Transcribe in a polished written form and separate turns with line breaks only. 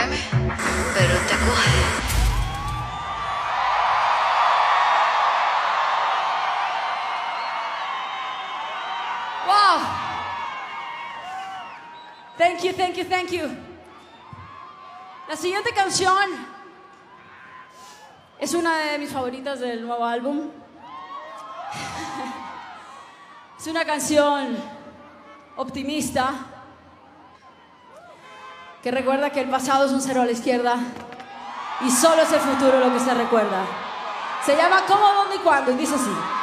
duerme, pero te coge.
Wow. Thank you, thank you, thank you. La siguiente canción es una de mis favoritas del nuevo álbum. Es una canción optimista que recuerda que el pasado es un cero a la izquierda y solo es el futuro lo que se recuerda. Se llama ¿Cómo, dónde y cuándo? Y dice así.